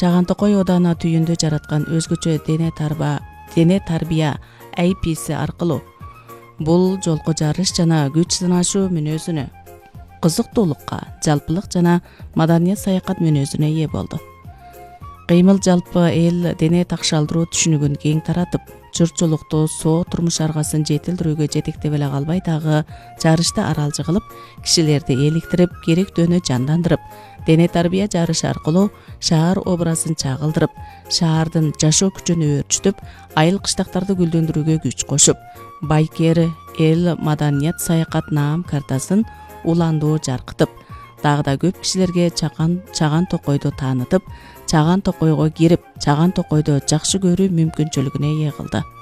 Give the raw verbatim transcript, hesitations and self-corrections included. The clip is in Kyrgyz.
Чаган Токой Оодана түйүндө жараткан өзгөчө дене тарба дене тарбия эй пи си аркылуу бул жолку жарыш жана күч сынашуу мүнөзүнө, кызыктуулукка, жалпылык жана маданият саякат мүнөзүнө ээ болду. Кыймыл жалпы эл дене такшалдыруу түшүнүгүн кең таратып, журтчулукту соо турмуш аргасын жетилдирүүгө жетектеп эле калбай, дагы жарышта аралжы кылып, кишилерди эликтирип, керектөөнү жандандырып, дене тарбия жарышы аркылуу шаар образын чагылдырып, шаардын жашоо күчүн өөрчүтүп, айыл кыштактарды гүлдөндүрүүгө күч кошуп, байкер эл маданият саякат наам картасын уландуу жаркытып, дагы да көп кишилерге Чаган Чаган Токойду таанытып, Чаган Токойго кирип, Чаган Токойду жакшы көрүү мүмкүнчүлүгүнө ээ кылды.